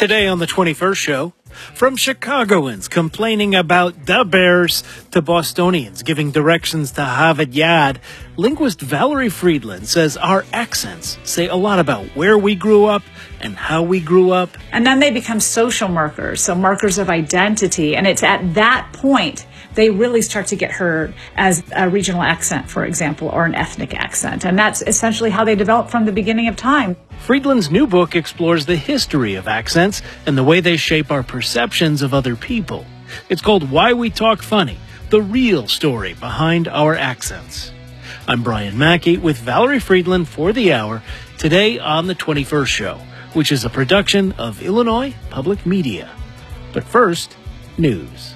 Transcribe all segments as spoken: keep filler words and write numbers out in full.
Today on the twenty-first show, from Chicagoans complaining about the Bears to Bostonians giving directions to Harvard Yard, linguist Valerie Friedland says our accents say a lot about where we grew up and how we grew up. And then they become social markers, so markers of identity. And it's at that point they really start to get heard as a regional accent, for example, or an ethnic accent. And that's essentially how they develop from the beginning of time. Friedland's new book explores the history of accents and the way they shape our perceptions of other people. It's called Why We Talk Funny, the real story behind our accents. I'm Brian Mackey with Valerie Friedland for The Hour, today on the twenty-first show, which is a production of Illinois Public Media. But first, news.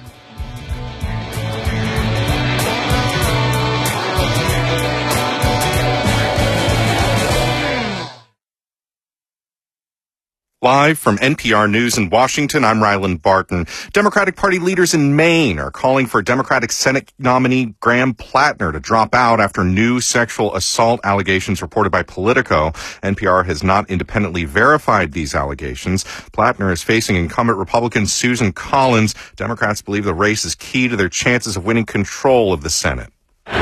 Live from N P R News in Washington, I'm Ryland Barton. Democratic Party leaders in Maine are calling for Democratic Senate nominee Graham Plattner to drop out after new sexual assault allegations reported by Politico. N P R has not independently verified these allegations. Plattner is facing incumbent Republican Susan Collins. Democrats believe the race is key to their chances of winning control of the Senate.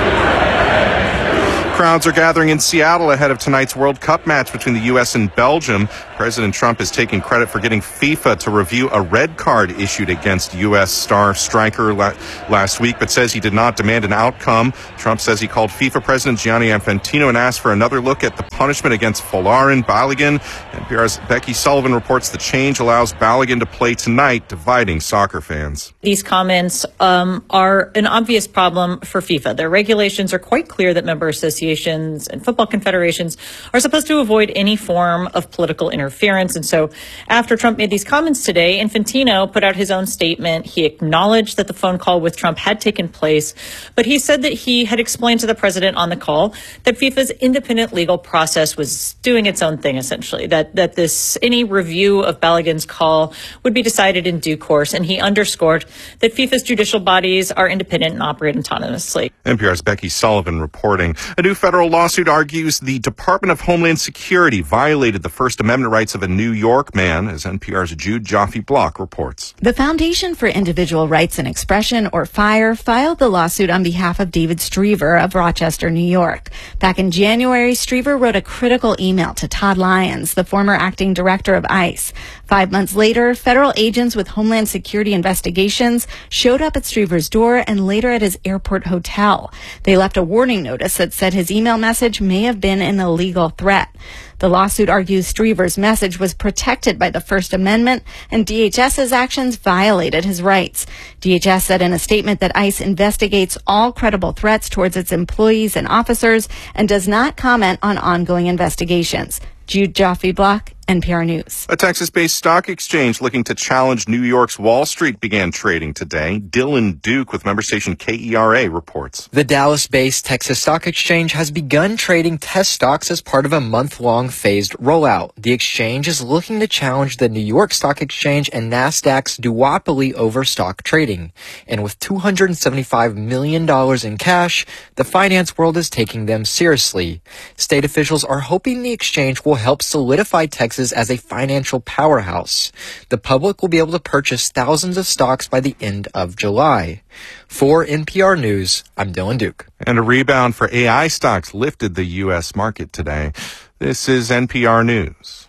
Crowds are gathering in Seattle ahead of tonight's World Cup match between the U S and Belgium. President Trump is taking credit for getting FIFA to review a red card issued against U S star striker la- last week, but says he did not demand an outcome. Trump says he called FIFA President Gianni Infantino and asked for another look at the punishment against Folarin Balogun. N P R's Becky Sullivan reports the change allows Balogun to play tonight, dividing soccer fans. These comments um, are an obvious problem for FIFA. Their regulations are quite clear that member associations and football confederations are supposed to avoid any form of political interference. And so after Trump made these comments today, Infantino put out his own statement. He acknowledged that the phone call with Trump had taken place, but he said that he had explained to the president on the call that FIFA's independent legal process was doing its own thing, essentially, that, that this any review of Balogun's call would be decided in due course. And he underscored that FIFA's judicial bodies are independent and operate autonomously. N P R's Becky Sullivan reporting. A new federal lawsuit argues the Department of Homeland Security violated the First Amendment rights of a New York man, as N P R's Jude Joffe-Block reports. The Foundation for Individual Rights and Expression, or FIRE, filed the lawsuit on behalf of David Striever of Rochester, New York. Back in January, Striever wrote a critical email to Todd Lyons, the former acting director of ICE. Five months later, federal agents with Homeland Security investigations showed up at Striever's door and later at his airport hotel. They left a warning notice that said his email message may have been an illegal threat. The lawsuit argues Striever's message was protected by the First Amendment and D H S's actions violated his rights. D H S said in a statement that ICE investigates all credible threats towards its employees and officers and does not comment on ongoing investigations. Jude Joffe-Block, N P R News. A Texas-based stock exchange looking to challenge New York's Wall Street began trading today. Dylan Duke with member station K E R A reports. The Dallas-based Texas Stock Exchange has begun trading test stocks as part of a month-long phased rollout. The exchange is looking to challenge the New York Stock Exchange and NASDAQ's duopoly over stock trading. And with two hundred seventy-five million dollars in cash, the finance world is taking them seriously. State officials are hoping the exchange will help solidify Texas as a financial powerhouse. The public will be able to purchase thousands of stocks by the end of July. For N P R News, I'm Dylan Duke. And a rebound for A I stocks lifted the U S market today. This is N P R News.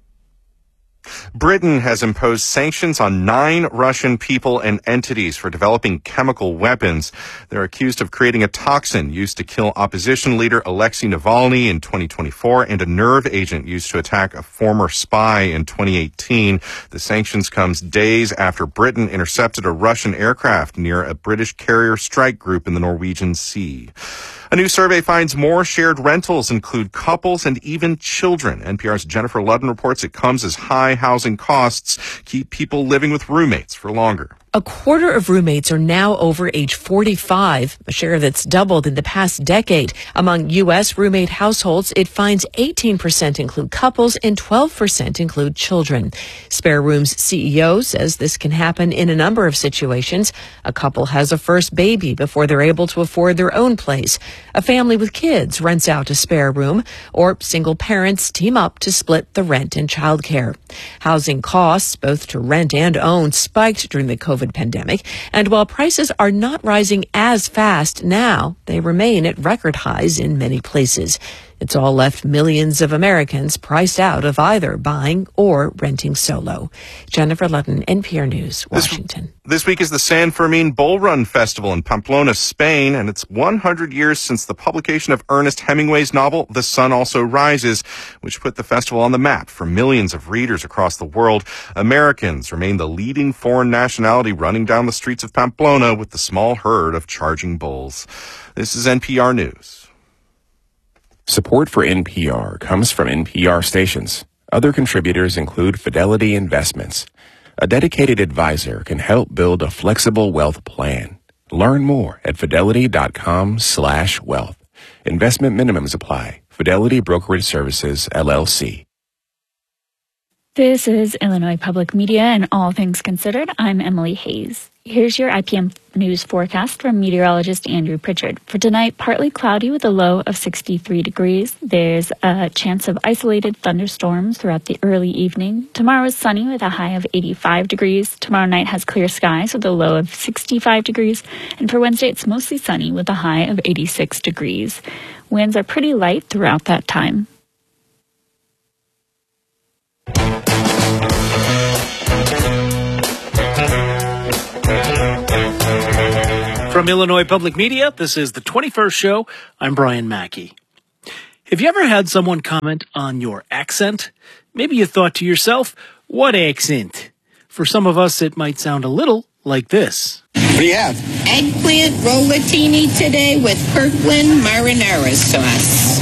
Britain has imposed sanctions on nine Russian people and entities for developing chemical weapons. They're accused of creating a toxin used to kill opposition leader Alexei Navalny in twenty twenty-four and a nerve agent used to attack a former spy in twenty eighteen. The sanctions comes days after Britain intercepted a Russian aircraft near a British carrier strike group in the Norwegian Sea. A new survey finds more shared rentals include couples and even children. N P R's Jennifer Ludden reports it comes as high housing costs keep people living with roommates for longer. A quarter of roommates are now over age forty-five, a share that's doubled in the past decade. Among U S roommate households, it finds eighteen percent include couples and twelve percent include children. Spare Room's C E O says this can happen in a number of situations. A couple has a first baby before they're able to afford their own place. A family with kids rents out a spare room, or single parents team up to split the rent and childcare. Housing costs, both to rent and own, spiked during the COVID pandemic, and while prices are not rising as fast now, they remain at record highs in many places. It's all left millions of Americans priced out of either buying or renting solo. Jennifer Ludden, N P R News, Washington. This, this week is the San Fermin Bull Run Festival in Pamplona, Spain, and it's one hundred years since the publication of Ernest Hemingway's novel, The Sun Also Rises, which put the festival on the map for millions of readers across the world. Americans remain the leading foreign nationality running down the streets of Pamplona with the small herd of charging bulls. This is N P R News. Support for N P R comes from N P R stations. Other contributors include Fidelity Investments. A dedicated advisor can help build a flexible wealth plan. Learn more at fidelity.com slash wealth. Investment minimums apply. Fidelity Brokerage Services, L L C. This is Illinois Public Media and All Things Considered. I'm Emily Hayes. Here's your I P M news forecast from meteorologist Andrew Pritchard. For tonight, partly cloudy with a low of sixty-three degrees. There's a chance of isolated thunderstorms throughout the early evening. Tomorrow is sunny with a high of eighty-five degrees. Tomorrow night has clear skies with a low of sixty-five degrees. And for Wednesday, it's mostly sunny with a high of eighty-six degrees. Winds are pretty light throughout that time. From Illinois Public Media, this is the twenty-first show. I'm Brian Mackey. Have you ever had someone comment on your accent? Maybe you thought to yourself, what accent? For some of us, it might sound a little like this. What do you have? Eggplant rollatini today with Kirkland marinara sauce.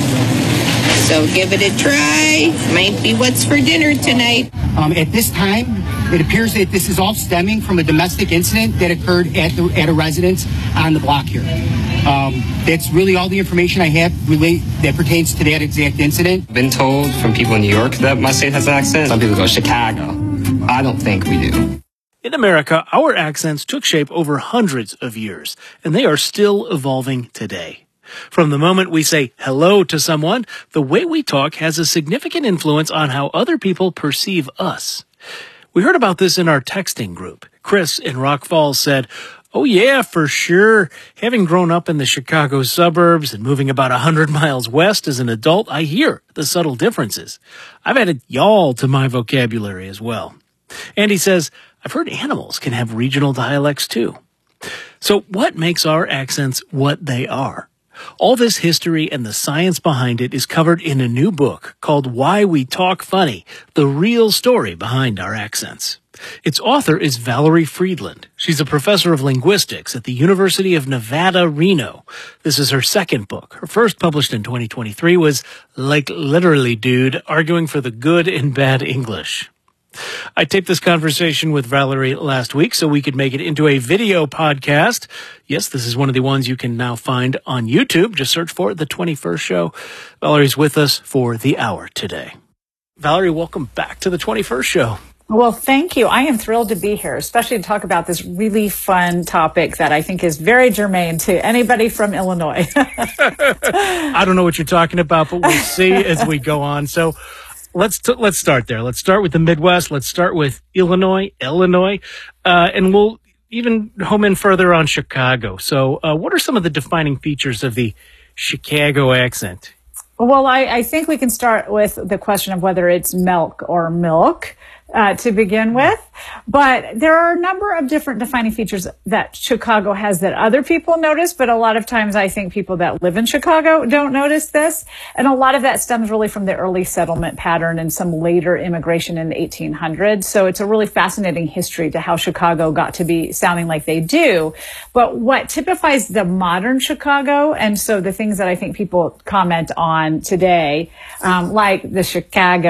So give it a try. Might be what's for dinner tonight. Um, at this time, it appears that this is all stemming from a domestic incident that occurred at the, at a residence on the block here. Um, that's really all the information I have relate that pertains to that exact incident. Been told from people in New York that my state has an accent. Some people go Chicago. I don't think we do. In America, our accents took shape over hundreds of years, and they are still evolving today. From the moment we say hello to someone, the way we talk has a significant influence on how other people perceive us. We heard about this in our texting group. Chris in Rock Falls said, "Oh yeah, for sure. Having grown up in the Chicago suburbs and moving about one hundred miles west as an adult, I hear the subtle differences. I've added y'all to my vocabulary as well." Andy says, "I've heard animals can have regional dialects too." So what makes our accents what they are? All this history and the science behind it is covered in a new book called Why We Talk Funny, the real story behind our accents. Its author is Valerie Friedland. She's a professor of linguistics at the University of Nevada, Reno. This is her second book. Her first, published in twenty twenty-three, was Like Literally Dude, Arguing for the Good in Bad English. I taped this conversation with Valerie last week so we could make it into a video podcast. Yes, this is one of the ones you can now find on YouTube. Just search for The twenty-first Show. Valerie's with us for the hour today. Valerie, welcome back to The twenty-first Show. Well, thank you. I am thrilled to be here, especially to talk about this really fun topic that I think is very germane to anybody from Illinois. I don't know what you're talking about, but we'll see as we go on. So Let's t- let's start there. Let's start with the Midwest. Let's start with Illinois, Illinois, uh, and we'll even home in further on Chicago. So uh, what are some of the defining features of the Chicago accent? Well, I, I think we can start with the question of whether it's milk or milk uh, to begin with. But there are a number of different defining features that Chicago has that other people notice, but a lot of times I think people that live in Chicago don't notice this. And a lot of that stems really from the early settlement pattern and some later immigration in the eighteen hundreds. So it's a really fascinating history to how Chicago got to be sounding like they do. But what typifies the modern Chicago, and so the things that I think people comment on today, um, like the Chicago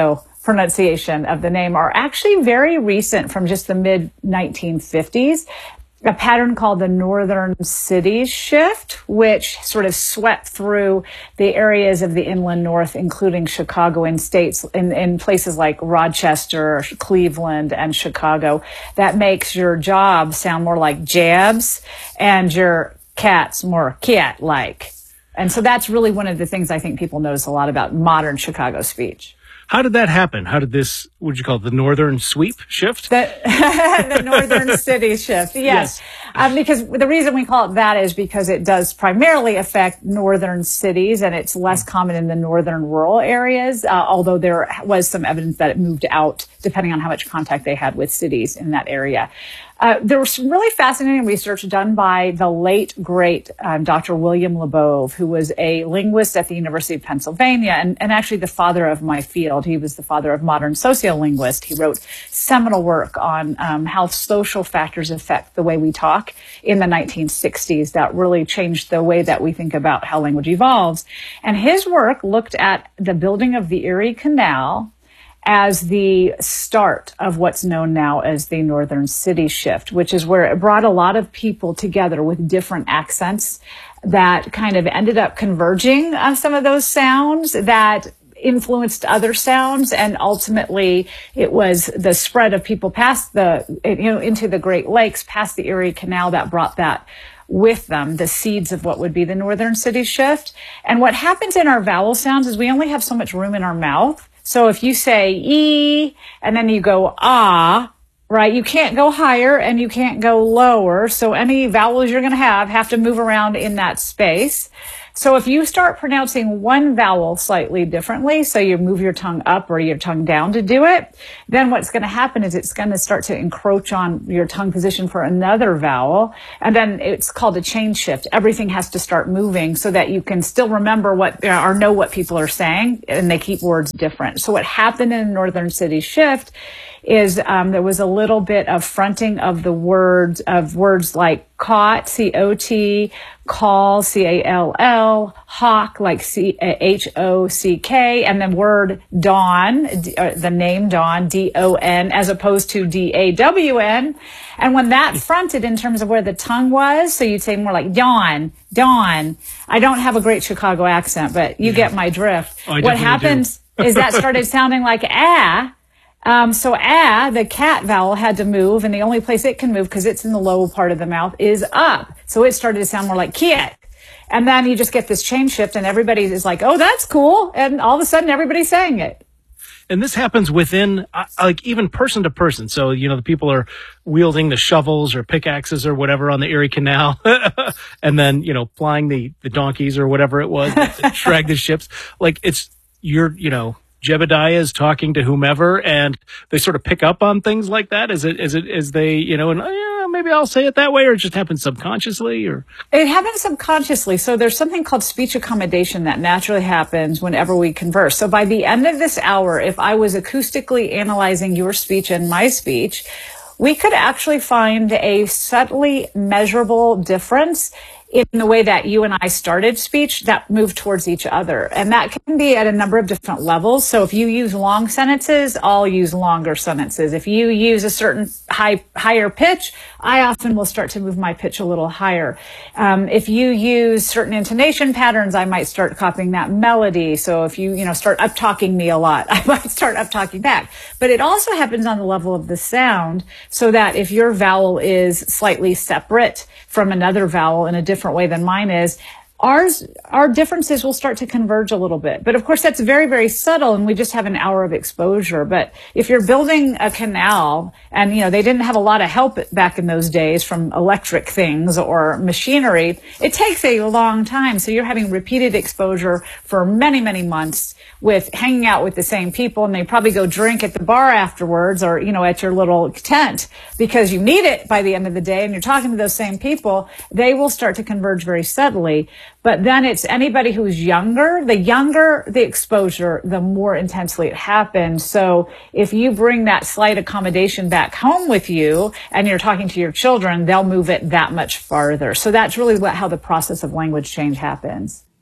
pronunciation of the name are actually very recent, from just the mid nineteen fifties. A pattern called the Northern Cities Shift, which sort of swept through the areas of the inland north, including Chicago, in states, in, in places like Rochester, Cleveland, and Chicago. That makes your job sound more like jabs and your cats more cat-like. And so that's really one of the things I think people notice a lot about modern Chicago speech. How did that happen? How did this, what would you call it, the northern sweep shift? The, the northern city shift, yes. yes. Um, because the reason we call it that is because it does primarily affect northern cities, and it's less common in the northern rural areas, uh, although there was some evidence that it moved out depending on how much contact they had with cities in that area. Uh, there was some really fascinating research done by the late, great um, Doctor William Labov, who was a linguist at the University of Pennsylvania and, and actually the father of my field. He was the father of modern sociolinguist. He wrote seminal work on um, how social factors affect the way we talk in the nineteen sixties. That really changed the way that we think about how language evolves. And his work looked at the building of the Erie Canal as the start of what's known now as the Northern City Shift, which is where it brought a lot of people together with different accents that kind of ended up converging on some of those sounds that influenced other sounds. And ultimately, it was the spread of people past the, you know, into the Great Lakes, past the Erie Canal, that brought that with them, the seeds of what would be the Northern City Shift. And what happens in our vowel sounds is we only have so much room in our mouth. So if you say E and then you go ah, right, you can't go higher and you can't go lower. So any vowels you're going to have have to move around in that space. So if you start pronouncing one vowel slightly differently, so you move your tongue up or your tongue down to do it, then what's going to happen is it's going to start to encroach on your tongue position for another vowel. And then it's called a chain shift. Everything has to start moving so that you can still remember what, or know what people are saying, and they keep words different. So what happened in the Northern City Shift is um, there was a little bit of fronting of the words, of words like caught, C O T, call, C A L L, hawk, like C H O C K, and the word dawn, uh, the name Dawn, D O N, as opposed to D A W N. And when that fronted in terms of where the tongue was, so you'd say more like dawn, dawn. I don't have a great Chicago accent, but you yeah. get my drift. Oh, what happens is that started sounding like ah. Um, so ah, the cat vowel had to move, and the only place it can move, because it's in the low part of the mouth, is up. So it started to sound more like kit. And then you just get this chain shift, and everybody is like, oh, that's cool. And all of a sudden, everybody's saying it. And this happens within, uh, like, even person to person. So, you know, the people are wielding the shovels or pickaxes or whatever on the Erie Canal, and then, you know, plying the, the donkeys or whatever it was to drag the ships. Like, it's, you're, you know, Jebediah is talking to whomever, and they sort of pick up on things like that. Is it, is it, is they, you know, and oh, yeah, maybe I'll say it that way, or it just happens subconsciously, or? It happens subconsciously. So there's something called speech accommodation that naturally happens whenever we converse. So by the end of this hour, if I was acoustically analyzing your speech and my speech, we could actually find a subtly measurable difference in the way that you and I started speech that moved towards each other. And that can be at a number of different levels. So if you use long sentences, I'll use longer sentences. If you use a certain high, higher pitch, I often will start to move my pitch a little higher. Um, if you use certain intonation patterns, I might start copying that melody. So if you, you know, start up-talking me a lot, I might start up-talking back. But it also happens on the level of the sound, so that if your vowel is slightly separate from another vowel in a different way than mine is, ours, our differences will start to converge a little bit. But of course, that's very, very subtle, and we just have an hour of exposure. But if you're building a canal, and, you know, they didn't have a lot of help back in those days from electric things or machinery, it takes a long time. So you're having repeated exposure for many, many months with hanging out with the same people, and they probably go drink at the bar afterwards, or, you know, at your little tent, because you need it by the end of the day, and you're talking to those same people. They will start to converge very subtly. But then it's anybody who's younger, the younger the exposure, the more intensely it happens. So if you bring that slight accommodation back home with you and you're talking to your children, they'll move it that much farther. So that's really what, how the process of language change happens.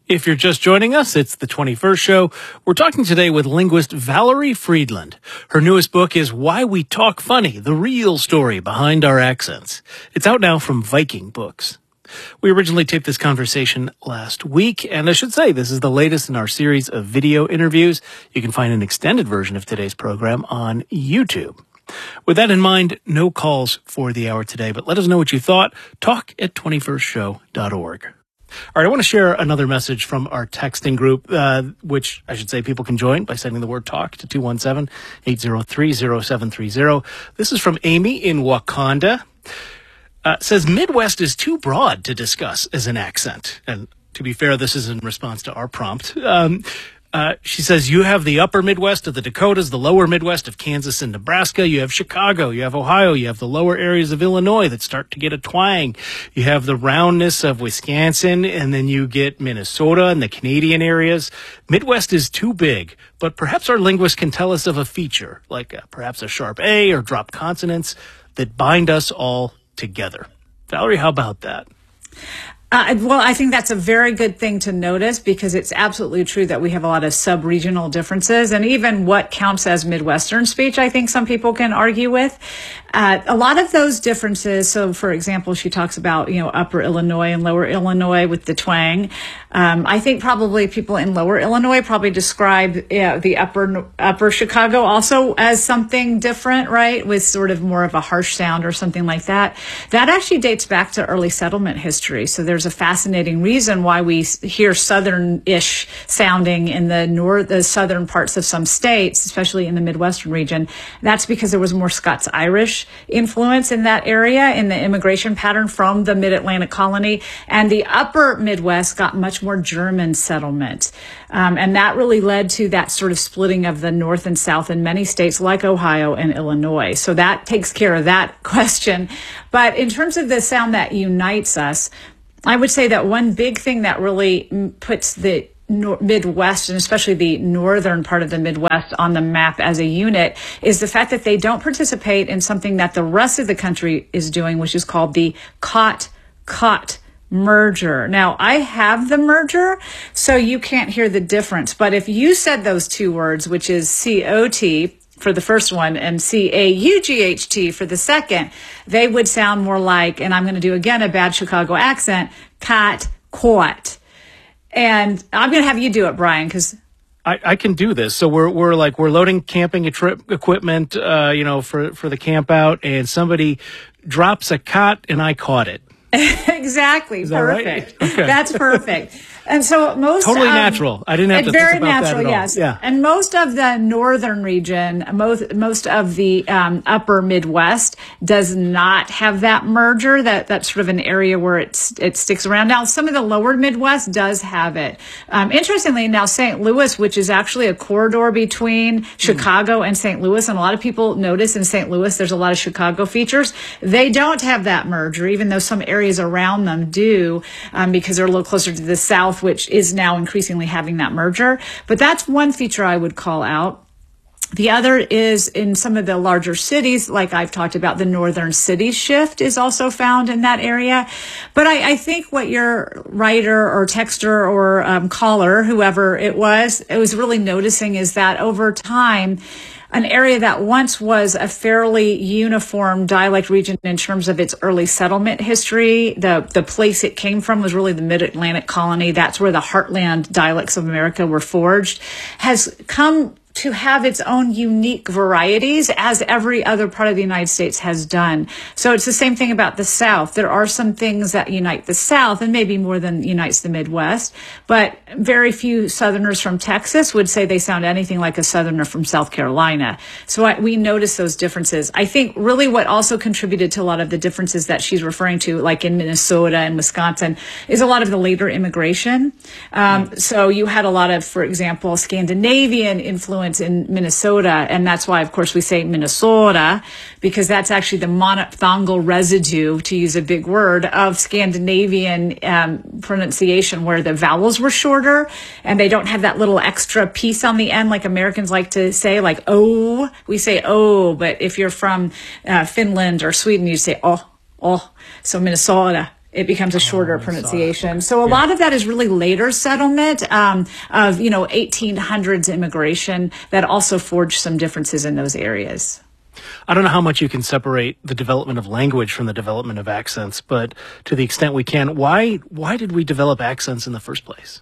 If you're just joining us, it's the twenty-first show. We're talking today with linguist Valerie Friedland. Her newest book is Why We Talk Funny, the real story behind our accents. It's out now from Viking Books. We originally taped this conversation last week, and I should say this is the latest in our series of video interviews. You can find an extended version of today's program on YouTube. With that in mind, no calls for the hour today, but let us know what you thought. Talk at twenty-first show dot org. All right, I want to share another message from our texting group, uh, which I should say people can join by sending the word talk to two one seven, eight zero three, zero seven three zero. This is from Amy in Wakanda. Uh, says Midwest is too broad to discuss as an accent. And to be fair, this is in response to our prompt. Um, Uh, she says, you have the upper Midwest of the Dakotas, the lower Midwest of Kansas and Nebraska. You have Chicago, you have Ohio, you have the lower areas of Illinois that start to get a twang. You have the roundness of Wisconsin, and then you get Minnesota and the Canadian areas. Midwest is too big, but perhaps our linguists can tell us of a feature, like uh, perhaps a sharp A or drop consonants that bind us all together. Valerie, how about that? Uh, well, I think that's a very good thing to notice because it's absolutely true that we have a lot of sub-regional differences, and even what counts as Midwestern speech, I think some people can argue with. Uh, a lot of those differences, so for example, she talks about, you know, upper Illinois and lower Illinois with the twang. Um, I think probably people in lower Illinois probably describe yeah, the upper upper Chicago also as something different, right, with sort of more of a harsh sound or something like that. That actually dates back to early settlement history. So there's a fascinating reason why we hear southern-ish sounding in the north, the southern parts of some states, especially in the Midwestern region. That's because there was more Scots-Irish influence in that area in the immigration pattern from the mid-Atlantic colony, and the upper Midwest got much more German settlement. Um, and that really led to that sort of splitting of the North and South in many states like Ohio and Illinois. So that takes care of that question. But in terms of the sound that unites us, I would say that one big thing that really puts the Midwest, and especially the northern part of the Midwest, on the map as a unit is the fact that they don't participate in something that the rest of the country is doing, which is called the cot-cot merger. Now, I have the merger, so you can't hear the difference. But if you said those two words, which is C O T for the first one and C A U G H T for the second, they would sound more like, and I'm going to do again a bad Chicago accent, cot, caught. And I'm going to have you do it, Brian, because I, I can do this. So we're we're like we're loading camping trip equipment, uh, you know, for for the camp out, and somebody drops a cot, and I caught it. Exactly. Is that perfect. Right? Okay. That's perfect. And so most totally um, natural. I didn't have to very think about natural, that at yes. all. Yeah. And most of the northern region, most most of the um, upper Midwest does not have that merger. That that's sort of an area where it's it sticks around. Now, some of the lower Midwest does have it. Um, interestingly, now Saint Louis, which is actually a corridor between mm. Chicago and Saint Louis, and a lot of people notice in Saint Louis there's a lot of Chicago features. They don't have that merger, even though some areas around them do, um, because they're a little closer to the south, which is now increasingly having that merger. But that's one feature I would call out. The other is in some of the larger cities, like I've talked about, the northern city shift is also found in that area. But I, I think what your writer or texter or um, caller, whoever it was, it was really noticing is that over time, an area that once was a fairly uniform dialect region in terms of its early settlement history, the, the place it came from was really the mid-Atlantic colony. That's where the heartland dialects of America were forged, has come to have its own unique varieties, as every other part of the United States has done. So it's the same thing about the South. There are some things that unite the South, and maybe more than unites the Midwest, but very few Southerners from Texas would say they sound anything like a Southerner from South Carolina. So I, we notice those differences. I think really what also contributed to a lot of the differences that she's referring to, like in Minnesota and Wisconsin, is a lot of the later immigration. Um, mm. So you had a lot of, for example, Scandinavian influence in Minnesota, and that's why, of course, we say Minnesota, because that's actually the monophthongal residue, to use a big word, of Scandinavian um, pronunciation, where the vowels were shorter, and they don't have that little extra piece on the end like Americans like to say, like oh. We say oh, but if you're from uh, Finland or Sweden, you say oh, oh. So Minnesota it becomes a shorter pronunciation. So a lot of that is really later settlement um, of, you know, eighteen hundreds immigration that also forged some differences in those areas. I don't know how much you can separate the development of language from the development of accents, but to the extent we can, why why did we develop accents in the first place?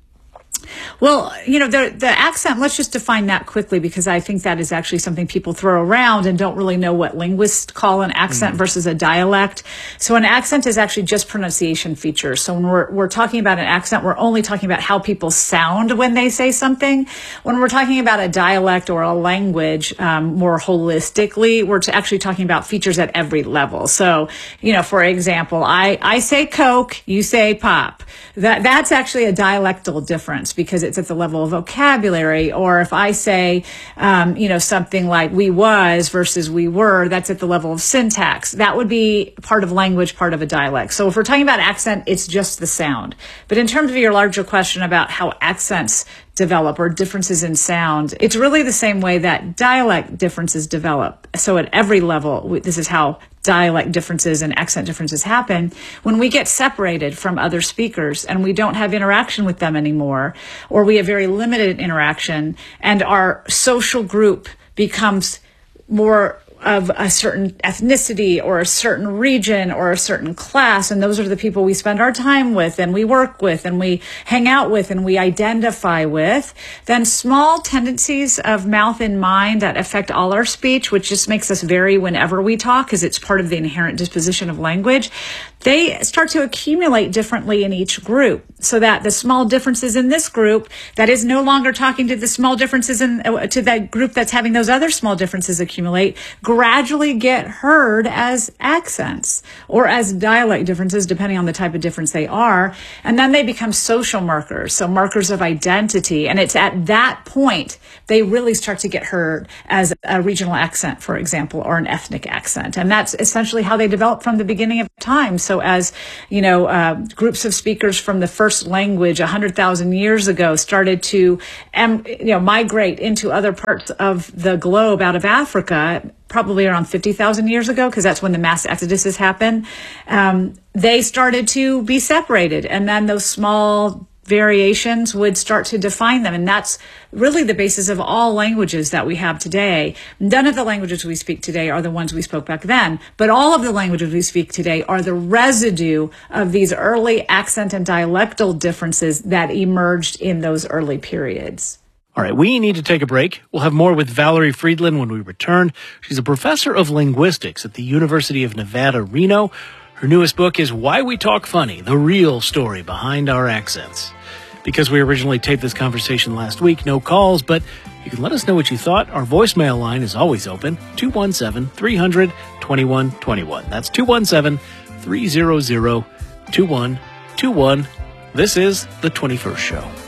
Well, you know, the the accent, let's just define that quickly, because I think that is actually something people throw around and don't really know what linguists call an accent mm. versus a dialect. So an accent is actually just pronunciation features. So when we're, we're talking about an accent, we're only talking about how people sound when they say something. When we're talking about a dialect or a language um, more holistically, we're actually talking about features at every level. So, you know, for example, I, I say Coke, you say pop. That That's actually a dialectal difference, because it's at the level of vocabulary. Or if I say, um, you know, something like we was versus we were, that's at the level of syntax. That would be part of language, part of a dialect. So if we're talking about accent, it's just the sound. But in terms of your larger question about how accents develop or differences in sound, it's really the same way that dialect differences develop. So at every level, this is how dialect differences and accent differences happen. When we get separated from other speakers and we don't have interaction with them anymore, or we have very limited interaction, and our social group becomes more of a certain ethnicity or a certain region or a certain class, and those are the people we spend our time with and we work with and we hang out with and we identify with, then small tendencies of mouth and mind that affect all our speech, which just makes us vary whenever we talk because it's part of the inherent disposition of language, they start to accumulate differently in each group, so that the small differences in this group that is no longer talking to the small differences in uh, to that group that's having those other small differences accumulate gradually get heard as accents or as dialect differences, depending on the type of difference they are. And then they become social markers, so markers of identity. And it's at that point they really start to get heard as a regional accent, for example, or an ethnic accent. And that's essentially how they develop from the beginning of time. So as, you know, uh, groups of speakers from the first language one hundred thousand years ago started to, um, you know, migrate into other parts of the globe out of Africa, probably around fifty thousand years ago, because that's when the mass exoduses happened, um, they started to be separated. And then those small variations would start to define them. And that's really the basis of all languages that we have today. None of the languages we speak today are the ones we spoke back then, but all of the languages we speak today are the residue of these early accent and dialectal differences that emerged in those early periods. All right, we need to take a break. We'll have more with Valerie Friedland when we return. She's a professor of linguistics at the University of Nevada, Reno. Her newest book is Why We Talk Funny, the real story behind our accents. Because we originally taped this conversation last week, no calls, but you can let us know what you thought. Our voicemail line is always open, two one seven, three hundred, twenty-one twenty-one. That's two one seven, three hundred, twenty-one twenty-one. This is The twenty-first Show.